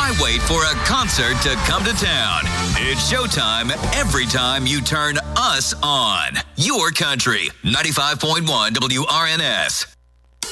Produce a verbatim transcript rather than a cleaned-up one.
Why wait for a concert to come to town? It's showtime every time you turn us on. Your country, ninety-five point one W R N S.